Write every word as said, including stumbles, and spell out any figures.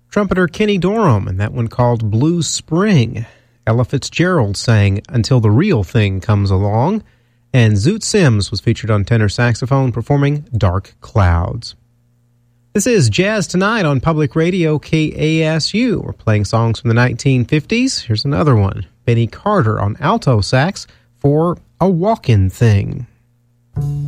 trumpeter Kenny Dorham, and that one called Blue Spring. Ella Fitzgerald sang Until the Real Thing Comes Along, and Zoot Sims was featured on tenor saxophone performing Dark Clouds. This is Jazz Tonight on Public Radio K A S U. We're playing songs from the nineteen fifties. Here's another one. Benny Carter on alto sax for A Walkin' Thing.